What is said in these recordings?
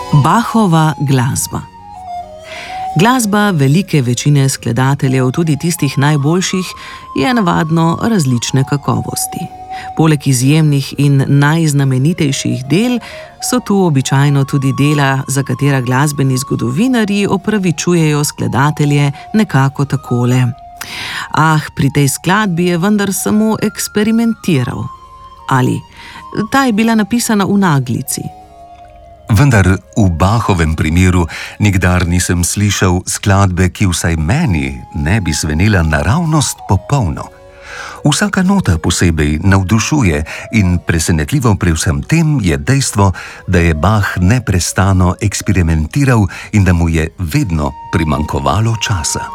Bachova glasba. Glasba velike večine skladateljev, tudi tistih najboljših, je navadno različne kakovosti. Poleg izjemnih in najznamenitejših del so tu običajno tudi dela, za katera glasbeni zgodovinarji opravičujejo skladatelje nekako takole: pri tej skladbi je vendar samo eksperimentiral. Ali: ta je bila napisana v naglici. Vendar v Bachovem primeru nikdar nisem slišal skladbe, ki vsaj meni ne bi zvenela naravnost popolno. Vsaka nota posebej navdušuje in presenetljivo pri vsem tem je dejstvo, da je Bach neprestano eksperimentiral in da mu je vedno primanjkovalo časa.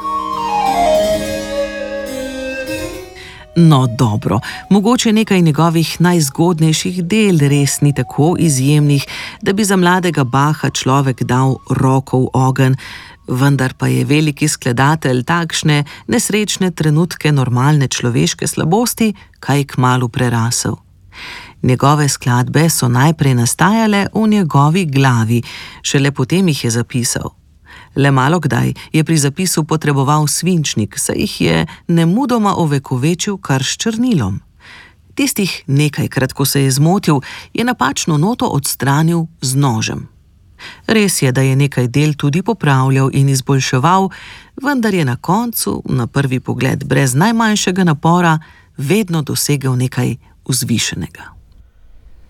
No dobro, mogoče nekaj njegovih najzgodnejših del res ni tako izjemnih, da bi za mladega Bacha človek dal roko v ogenj, vendar pa je veliki skladatelj takšne nesrečne trenutke normalne človeške slabosti kaj kmalu prerasel. Njegove skladbe so najprej nastajale v njegovi glavi, šele potem jih je zapisal. Le malokdaj je pri zapisu potreboval svinčnik, saj jih je nemudoma ovekovečil kar s črnilom. Tistih nekajkrat, ko se je zmotil, je napačno noto odstranil z nožem. Res je, da je nekaj del tudi popravljal in izboljševal, vendar je na koncu, na prvi pogled brez najmanjšega napora, vedno dosegel nekaj vzvišenega.